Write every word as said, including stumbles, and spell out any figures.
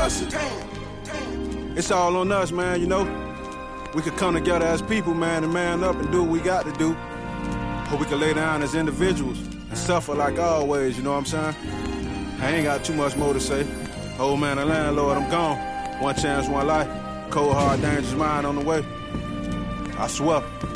us. It's all on us, man, you know? We could come together as people, man, and man up and do what we got to do. Or we could lay down as individuals and suffer like always, you know what I'm saying? I ain't got too much more to say. Old man and landlord, I'm gone. One chance, one life. Cold, hard, dangerous mind on the way. I swear.